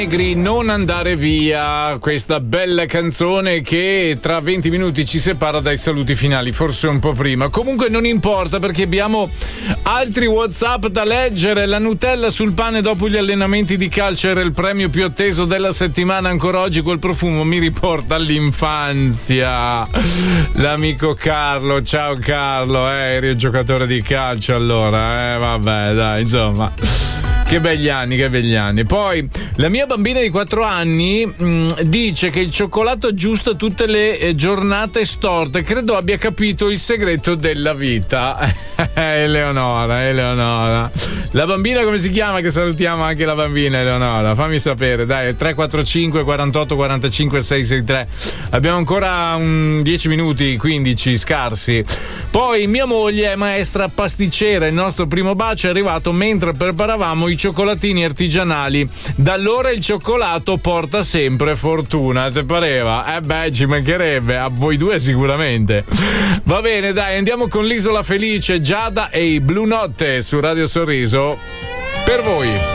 Negri, Non andare via, questa bella canzone che tra 20 minuti ci separa dai saluti finali, forse un po' prima. Comunque non importa, perché abbiamo altri WhatsApp da leggere. La Nutella sul pane dopo gli allenamenti di calcio era il premio più atteso della settimana. Ancora oggi quel profumo mi riporta all'infanzia. L'amico Carlo, ciao Carlo, eri un giocatore di calcio allora, vabbè dai, insomma. Che begli anni, che begli anni. Poi la mia bambina di 4 anni dice che il cioccolato aggiusta tutte le giornate storte. Credo abbia capito il segreto della vita. Eleonora. La bambina come si chiama? Che salutiamo anche la bambina Eleonora. Fammi sapere, dai, 345 48 45 663. Abbiamo ancora 10 minuti, 15 scarsi. Poi mia moglie è maestra pasticcera. Il nostro primo bacio è arrivato mentre preparavamo i cioccolatini artigianali. Da allora il cioccolato porta sempre fortuna. Te pareva? Ci mancherebbe. A voi due sicuramente. Va bene, dai, andiamo con l'Isola Felice, Giada e i Blu Notte su Radio Sorriso. Per voi.